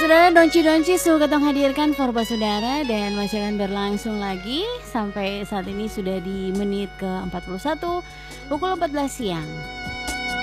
Saudara Donci-Donci sudah ketong hadirkan Forba Saudara dan masih akan berlangsung lagi sampai saat ini sudah di menit ke-41 pukul 14 siang.